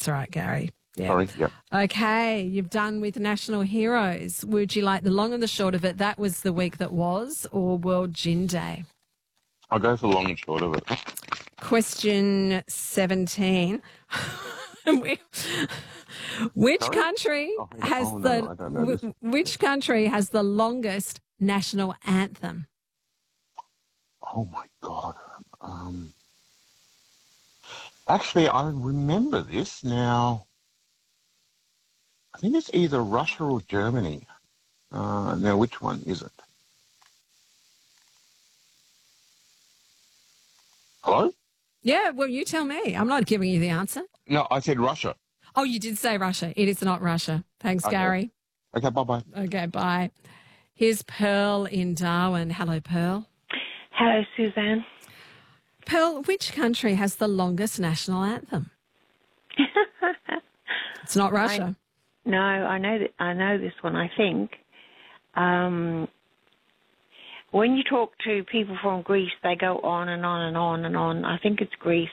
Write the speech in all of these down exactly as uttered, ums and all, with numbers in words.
That's right, Gary. Yeah. Sorry, yep. Okay, you've done with national heroes. Would you like the long and the short of it? That was the week that was, or World Gin Day? I'll go for the long and short of it. Question seventeen. Which Sorry? country Oh, hang on. has Oh, no, the I don't know this. wh- which country has the longest national anthem? Oh, my God. Um, actually, I remember this now. I think it's either Russia or Germany. Uh, now, which one is it? Hello? Yeah, well, you tell me. I'm not giving you the answer. No, I said Russia. Oh, you did say Russia. It is not Russia. Thanks, Okay. Gary. Okay, bye-bye. Okay, bye. Here's Pearl in Darwin. Hello, Pearl. Hello, Suzanne. Pearl, which country has the longest national anthem? It's not Russia. I, no, I know that. I know this one. I think um, when you talk to people from Greece, they go on and on and on and on. I think it's Greece.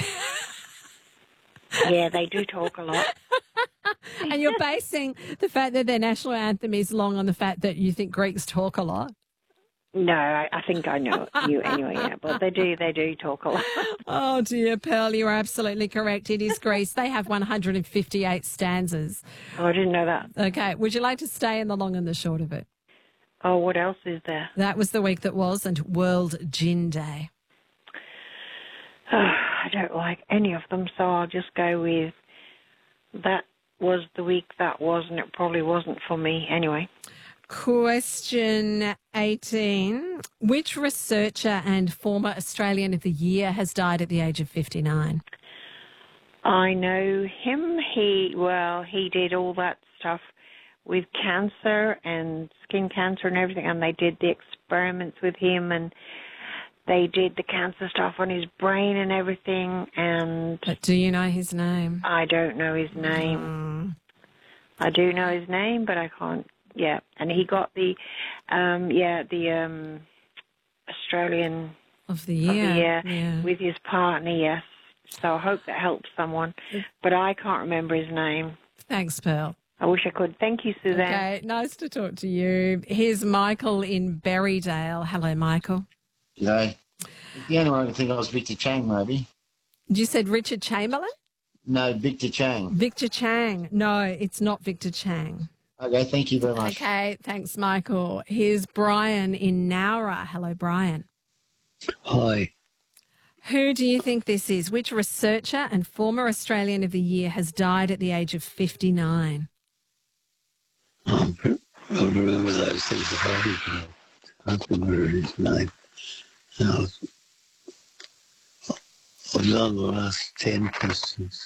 Yeah, they do talk a lot. And you're basing the fact that their national anthem is long on the fact that you think Greeks talk a lot? No, I, I think I know you anyway, yeah, but they do, they do talk a lot. Oh, dear, Pearl, you are absolutely correct. It is Greece. They have one hundred fifty-eight stanzas. Oh, I didn't know that. Okay, would you like to stay in the long and the short of it? Oh, what else is there? That was the week that was, and World Gin Day. Oh, I don't like any of them, so I'll just go with that was the week that was, and it probably wasn't for me anyway. Question eighteen. Which researcher and former Australian of the Year has died at the age of fifty-nine? I know him. He, well, he did all that stuff with cancer and skin cancer and everything, and they did the experiments with him, and they did the cancer stuff on his brain and everything, and... But do you know his name? I don't know his name. Mm. I do know his name, but I can't... Yeah, and he got the, um, yeah, the um, Australian Of the Year. of the year Yeah. with his partner, yes. So I hope that helps someone, but I can't remember his name. Thanks, Pearl. I wish I could. Thank you, Suzanne. Okay, nice to talk to you. Here's Michael in Berrydale. Hello, Michael. G'day. The only one I can think of was Victor Chang, maybe. You said Richard Chamberlain? No, Victor Chang. Victor Chang. No, it's not Victor Chang. Okay, thank you very much. Okay, thanks, Michael. Here's Brian in Nowra. Hello, Brian. Hi. Who do you think this is? Which researcher and former Australian of the Year has died at the age of fifty-nine? Um, I remember those things. I can't remember his name. Now, I've done the last ten questions.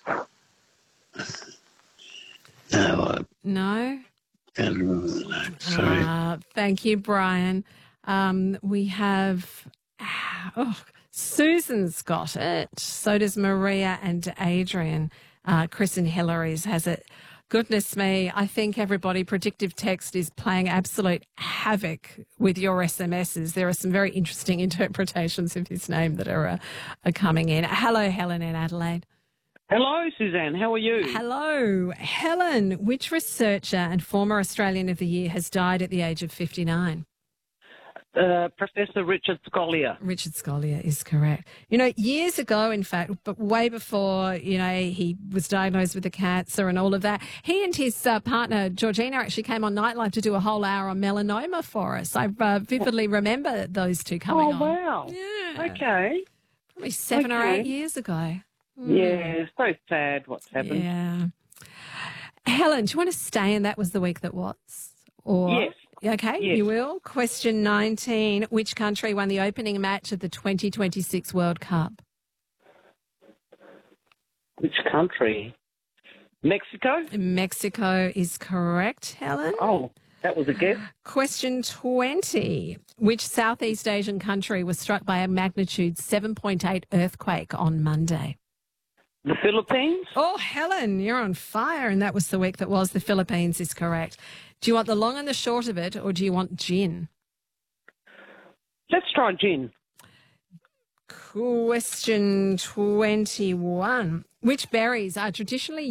No, I No? can't remember the name. Sorry. Uh, thank you, Brian. Um, we have... Oh, Susan's got it. So does Maria and Adrian. Uh, Chris and Hillary's has it. Goodness me, I think everybody, predictive text is playing absolute havoc with your S M Ses. There are some very interesting interpretations of his name that are, uh, are coming in. Hello, Helen in Adelaide. Hello, Suzanne. How are you? Hello. Helen, which researcher and former Australian of the Year has died at the age of fifty-nine? Uh, Professor Richard Scolyer. Richard Scolyer is correct. You know, years ago, in fact, but way before, you know, he was diagnosed with the cancer and all of that, he and his uh, partner, Georgina, actually came on Nightlife to do a whole hour on melanoma for us. I uh, vividly remember those two coming oh, on. wow. Yeah. Okay. Probably seven or Okay. eight years ago. Yeah, so sad what's happened. Yeah. Helen, do you want to stay in That Was the Week That Was? Or Yes. Okay, Yes. you will. Question nineteen. Which country won the opening match of the twenty twenty-six World Cup? Which country? Mexico? Mexico is correct, Helen. Oh, that was a guess. Question twenty. Which Southeast Asian country was struck by a magnitude seven point eight earthquake on Monday? The Philippines? Oh, Helen, you're on fire, and that was the week that was. The Philippines is correct. Do you want the long and the short of it, or do you want gin? Let's try gin. Question twenty-one. Which berries are traditionally